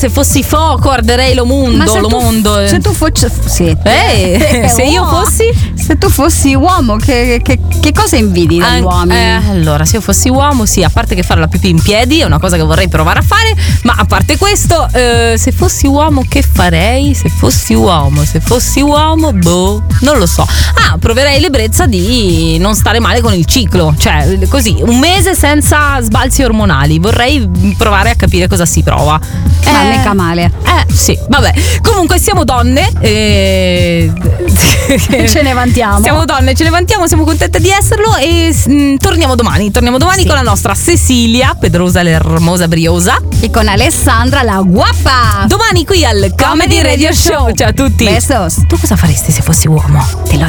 Se fossi fuoco arderei lo mondo, lo mondo. Se tu fossi se io fossi? Se tu fossi uomo, che cosa invidi dagli uomini? Allora, se io fossi uomo, sì, a parte che fare la pipì in piedi è una cosa che vorrei provare a fare, ma a parte questo, se fossi uomo che farei? Se fossi uomo, boh, non lo so. Proverei l'ebbrezza di non stare male con il ciclo, cioè così, un mese senza sbalzi ormonali. Vorrei provare a capire cosa si prova. Mica male. Sì, vabbè. Comunque siamo donne. Ce ne vantiamo. Siamo donne, ce ne vantiamo, siamo contente di esserlo e torniamo domani. Sì. Con la nostra Cecilia Pedrosa l'ermosa briosa e con Alessandra la guapa. Domani qui al Comedy Radio Show. Ciao a tutti. Besos. Tu cosa faresti se fossi uomo? Te lo